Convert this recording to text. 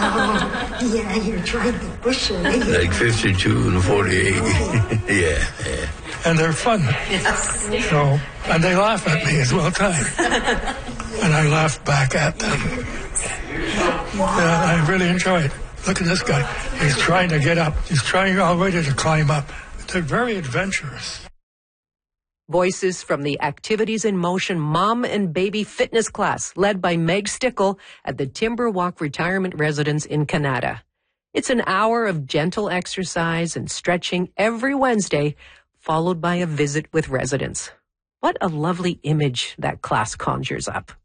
Yeah, you're trying to push it. Like 52 and 48. Yeah. And they're fun. Yes. So, and they laugh at me as well, time. And I laugh back at them. I really enjoy it. Look at this guy. He's trying to get up. He's trying already to climb up. They're very adventurous. Voices from the Activities in Motion Mom and Baby Fitness class led by Meg Stickle at the Timberwalk Retirement Residence in Canada. It's an hour of gentle exercise and stretching every Wednesday, followed by a visit with residents. What a lovely image that class conjures up.